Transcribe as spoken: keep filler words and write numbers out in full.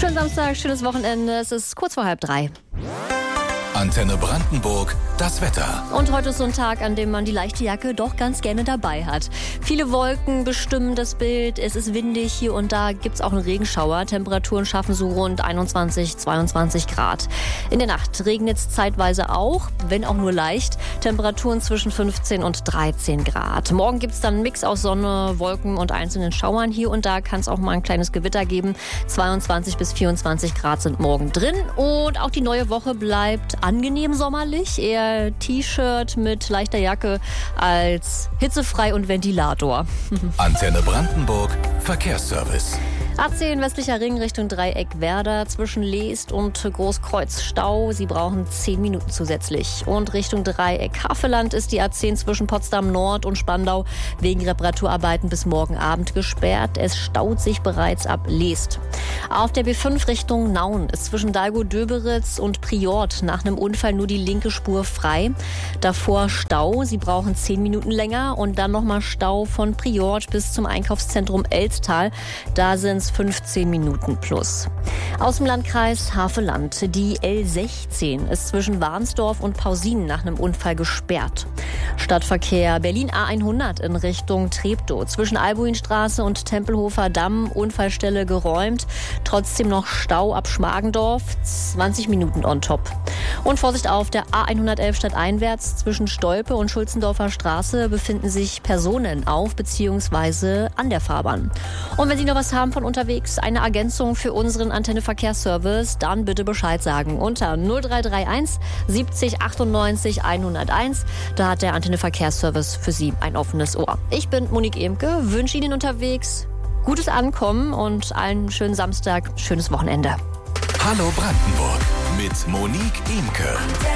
Schönen Samstag, schönes Wochenende. Es ist kurz vor halb drei. Antenne Brandenburg, das Wetter. Und heute ist so ein Tag, an dem man die leichte Jacke doch ganz gerne dabei hat. Viele Wolken bestimmen das Bild. Es ist windig. Hier und da gibt es auch einen Regenschauer. Temperaturen schaffen so rund einundzwanzig, zweiundzwanzig Grad. In der Nacht regnet es zeitweise auch, wenn auch nur leicht. Temperaturen zwischen fünfzehn und dreizehn Grad. Morgen gibt es dann einen Mix aus Sonne, Wolken und einzelnen Schauern. Hier und da kann es auch mal ein kleines Gewitter geben. zweiundzwanzig bis vierundzwanzig Grad sind morgen drin. Und auch die neue Woche bleibt angenehm sommerlich, eher T-Shirt mit leichter Jacke als hitzefrei und Ventilator. Antenne Brandenburg, Verkehrsservice. A zehn westlicher Ring Richtung Dreieck Werder zwischen Leest und Großkreuz Stau. Sie brauchen zehn Minuten zusätzlich. Und Richtung Dreieck Havelland ist die A zehn zwischen Potsdam Nord und Spandau wegen Reparaturarbeiten bis morgen Abend gesperrt. Es staut sich bereits ab Leest. Auf der B fünf Richtung Nauen ist zwischen Dalgo-Döberitz und Priort nach einem Unfall nur die linke Spur frei. Davor Stau. Sie brauchen zehn Minuten länger. Und dann nochmal Stau von Priort bis zum Einkaufszentrum Elstal. Da sind es fünfzehn Minuten plus. Aus dem Landkreis Havelland. Die L sechzehn ist zwischen Warnsdorf und Pausin nach einem Unfall gesperrt. Stadtverkehr Berlin A hundert in Richtung Treptow. Zwischen Albuinstraße und Tempelhofer Damm Unfallstelle geräumt. Trotzdem noch Stau ab Schmargendorf. zwanzig Minuten on top. Und Vorsicht auf der A hundertelf stadteinwärts zwischen Stolpe und Schulzendorfer Straße befinden sich Personen auf bzw. an der Fahrbahn. Und wenn Sie noch was haben von unterwegs, eine Ergänzung für unseren Antenne Verkehrsservice, dann bitte Bescheid sagen unter null drei drei eins siebzig achtundneunzig hunderteins. Da hat der Antenne Verkehrsservice für Sie ein offenes Ohr. Ich bin Monique Emke, wünsche Ihnen unterwegs gutes Ankommen und allen schönen Samstag, schönes Wochenende. Hallo Brandenburg mit Monique Emke.